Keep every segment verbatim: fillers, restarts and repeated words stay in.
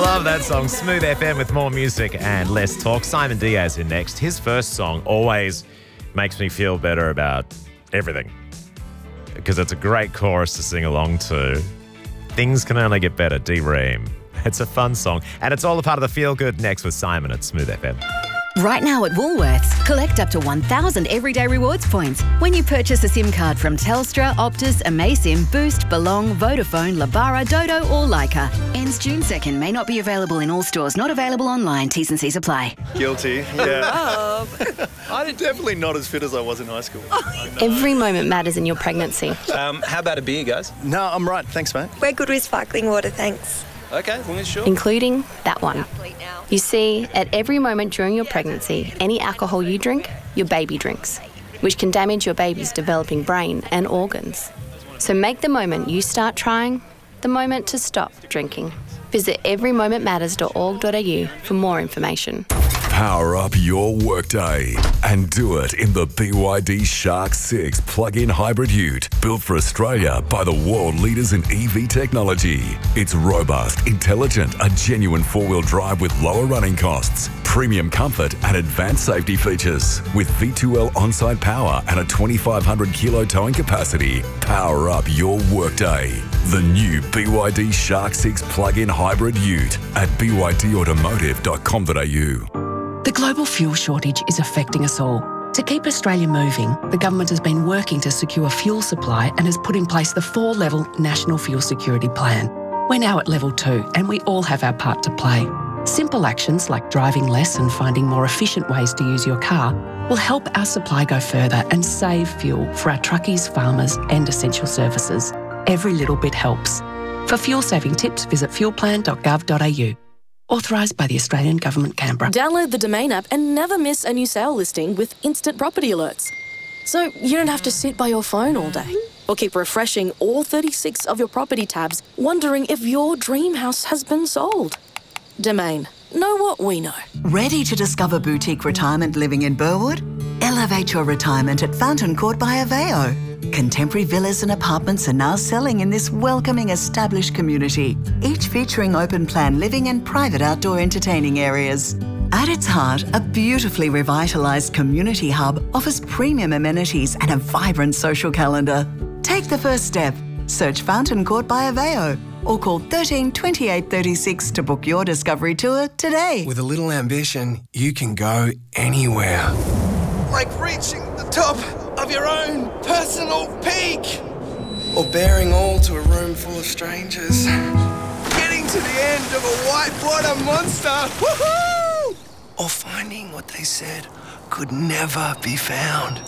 Love that song. Smooth F M with more music and less talk. Simon Diaz in next. His first song always makes me feel better about everything because it's a great chorus to sing along to. Things can only get better, D-Ream. It's a fun song, and it's all a part of the Feel Good next with Simon at Smooth F M. Right now at Woolworths, collect up to one thousand Everyday Rewards points when you purchase a SIM card from Telstra, Optus, Amaysim, Boost, Belong, Vodafone, Labara, Dodo or Leica. Ends June second. May not be available in all stores. Not available online. T's and C's apply. Guilty, yeah. I'm definitely not as fit as I was in high school. Every moment matters in your pregnancy. Um, how about a beer, guys? No, I'm right. Thanks, mate. We're good with sparkling water, thanks. Okay, as long as you're sure. Including that one. You see, at every moment during your pregnancy, any alcohol you drink, your baby drinks, which can damage your baby's developing brain and organs. So make the moment you start trying the moment to stop drinking. Visit every moment matters dot org dot a u for more information. Power up your workday and do it in the B Y D Shark six plug-in hybrid ute built for Australia by the world leaders in E V technology. It's robust, intelligent, a genuine four-wheel drive with lower running costs, premium comfort and advanced safety features. With V two L on-site power and a twenty-five hundred kilo towing capacity, power up your workday. The new B Y D Shark six plug-in hybrid ute at b y d automotive dot com dot a u. The global fuel shortage is affecting us all. To keep Australia moving, the government has been working to secure fuel supply and has put in place the four-level National Fuel Security Plan. We're now at level two and we all have our part to play. Simple actions like driving less and finding more efficient ways to use your car will help our supply go further and save fuel for our truckies, farmers and essential services. Every little bit helps. For fuel-saving tips, visit fuel plan dot gov dot a u. Authorised by the Australian Government, Canberra. Download the Domain app and never miss a new sale listing with instant property alerts. So you don't have to sit by your phone all day or keep refreshing all thirty-six of your property tabs wondering if your dream house has been sold. Domain. Know what we know. Ready to discover boutique retirement living in Burwood? Elevate your retirement at Fountain Court by Aveo. Contemporary villas and apartments are now selling in this welcoming established community, each featuring open plan living and private outdoor entertaining areas. At its heart, a beautifully revitalised community hub offers premium amenities and a vibrant social calendar. Take the first step. Search Fountain Court by Aveo or call thirteen twenty-eight thirty-six to book your discovery tour today. With a little ambition, you can go anywhere. Like reaching the top of your own personal peak. Or bearing all to a room full of strangers. Getting to the end of a whitewater monster. Woohoo! Or finding what they said could never be found.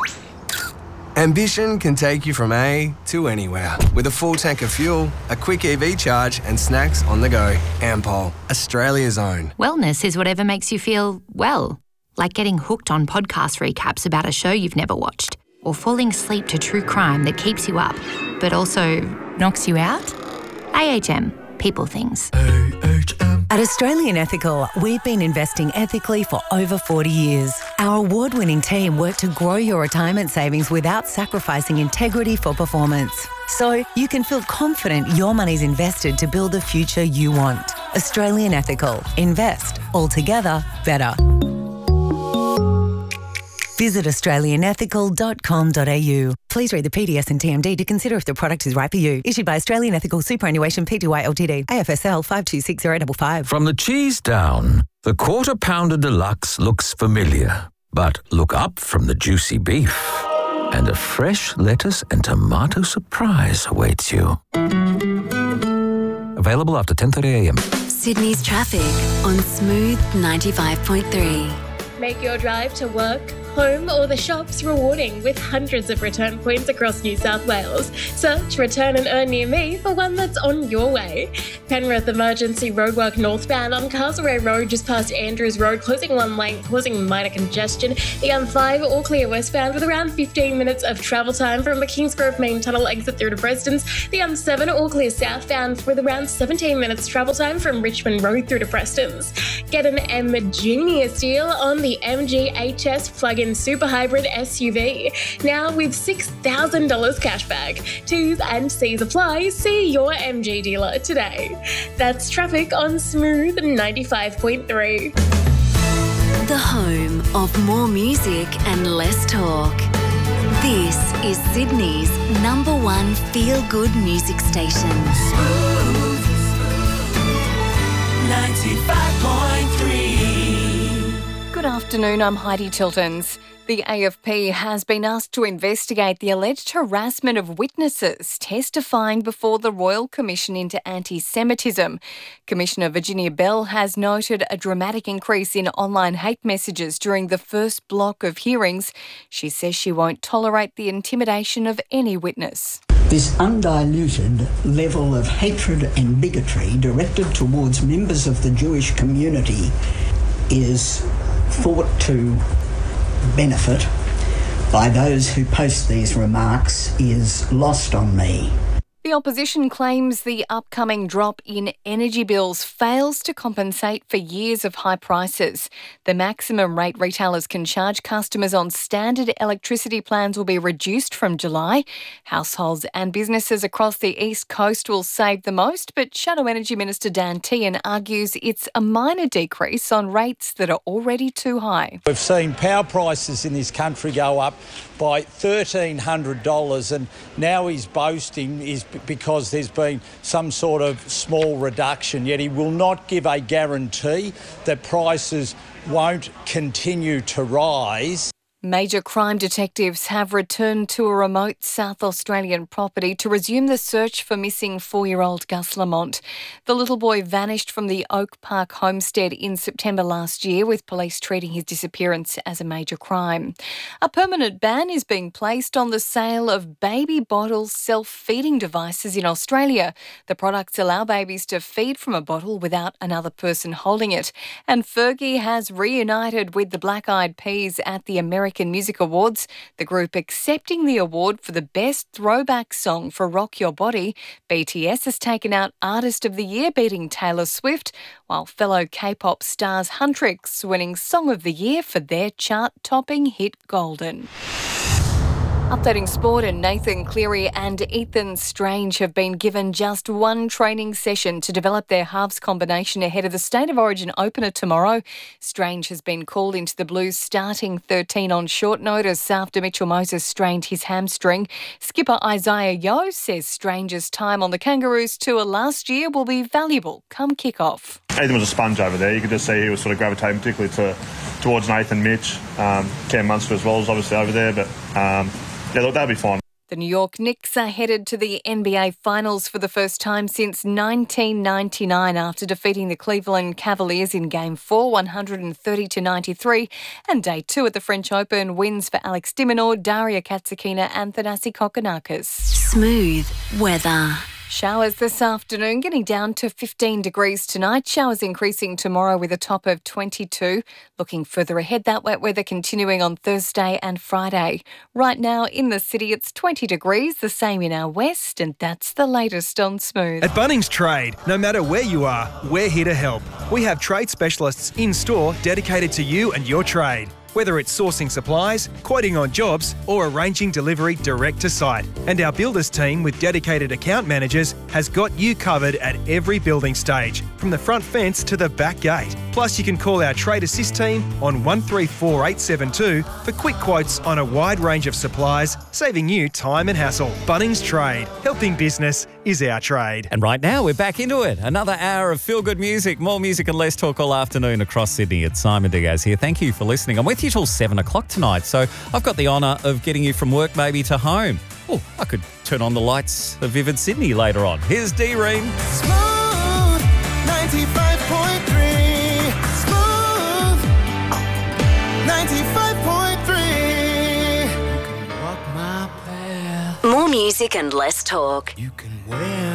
Ambition can take you from A to anywhere. With a full tank of fuel, a quick E V charge and snacks on the go. Ampol, Australia's own. Wellness is whatever makes you feel well. Like getting hooked on podcast recaps about a show you've never watched, or falling asleep to true crime that keeps you up, but also knocks you out? A H M. People things. A H M. At Australian Ethical, we've been investing ethically for over forty years. Our award-winning team work to grow your retirement savings without sacrificing integrity for performance. So you can feel confident your money's invested to build the future you want. Australian Ethical. Invest. Altogether better. Visit australian ethical dot com dot a u. Please read the P D S and T M D to consider if the product is right for you. Issued by Australian Ethical Superannuation Pty Ltd. A F S L five two six zero five five. From the cheese down, the Quarter Pounder Deluxe looks familiar. But look up from the juicy beef, and a fresh lettuce and tomato surprise awaits you. Available after ten thirty a m. Sydney's traffic on Smooth ninety-five point three. Make your drive to work, home or the shops rewarding with hundreds of return points across New South Wales. Search Return and Earn near me for one that's on your way. Penrith emergency roadwork northbound on Castlereagh Road just past Andrews Road, closing one lane, causing minor congestion. The M five all clear westbound with around fifteen minutes of travel time from the Kingsgrove main tunnel exit through to Prestons. The M seven all clear southbound with around seventeen minutes travel time from Richmond Road through to Prestons. Get an M Genius deal on the M G H S plug-in plug-in super hybrid S U V, now with six thousand dollars cashback. T's and C's apply. See your M G dealer today. That's traffic on Smooth ninety-five point three. The home of more music and less talk. This is Sydney's number one feel-good music station. Smooth ninety-five point three. Good afternoon, I'm Heidi Tiltons. The A F P has been asked to investigate the alleged harassment of witnesses testifying before the Royal Commission into Anti-Semitism. Commissioner Virginia Bell has noted a dramatic increase in online hate messages during the first block of hearings. She says she won't tolerate the intimidation of any witness. This undiluted level of hatred and bigotry directed towards members of the Jewish community is thought to benefit by those who post these remarks is lost on me. The opposition claims the upcoming drop in energy bills fails to compensate for years of high prices. The maximum rate retailers can charge customers on standard electricity plans will be reduced from July. Households and businesses across the East Coast will save the most, but Shadow Energy Minister Dan Tehan argues it's a minor decrease on rates that are already too high. We've seen power prices in this country go up by one thousand three hundred dollars, and now he's boasting is because there's been some sort of small reduction, yet he will not give a guarantee that prices won't continue to rise. Major crime detectives have returned to a remote South Australian property to resume the search for missing four-year-old Gus Lamont. The little boy vanished from the Oak Park homestead in September last year, with police treating his disappearance as a major crime. A permanent ban is being placed on the sale of baby bottle self-feeding devices in Australia. The products allow babies to feed from a bottle without another person holding it. And Fergie has reunited with the Black Eyed Peas at the American American Music Awards, the group accepting the award for the best throwback song for Rock Your Body. B T S has taken out Artist of the Year, beating Taylor Swift, while fellow K-pop stars Huntrix winning Song of the Year for their chart-topping hit Golden. Updating sport, and Nathan Cleary and Ethan Strange have been given just one training session to develop their halves combination ahead of the State of Origin opener tomorrow. Strange has been called into the Blues starting thirteen on short notice after Mitchell Moses strained his hamstring. Skipper Isaiah Yeo says Strange's time on the Kangaroos tour last year will be valuable come kick-off. Ethan was a sponge over there. You could just see he was sort of gravitating particularly to towards Nathan, Mitch, um, Cam Munster as well is obviously over there, but um, yeah, look, that'll be fine. The New York Knicks are headed to the N B A Finals for the first time since nineteen ninety-nine after defeating the Cleveland Cavaliers in Game four, one thirty to ninety-three. And Day two at the French Open wins for Alex de Minaur, Daria Katsakina and Thanasi Kokkinakis. Smooth weather. Showers this afternoon, getting down to fifteen degrees tonight. Showers increasing tomorrow with a top of twenty-two. Looking further ahead, that wet weather continuing on Thursday and Friday. Right now in the city, it's twenty degrees, the same in our west, and that's the latest on Smooth. At Bunnings Trade, no matter where you are, we're here to help. We have trade specialists in-store dedicated to you and your trade. Whether it's sourcing supplies, quoting on jobs, or arranging delivery direct to site. And our builders team with dedicated account managers has got you covered at every building stage, from the front fence to the back gate. Plus, you can call our Trade Assist team on one three four eight seven two for quick quotes on a wide range of supplies, saving you time and hassle. Bunnings Trade. Helping business is our trade. And right now, we're back into it. Another hour of feel-good music. More music and less talk all afternoon across Sydney. It's Simon Diaz here. Thank you for listening. I'm with you till seven o'clock tonight, so I've got the honour of getting you from work maybe to home. Oh, I could turn on the lights of Vivid Sydney later on. Here's D-Ream. Smooth ninety-five point three. Smooth ninety-five point three. More music and less talk. You can wear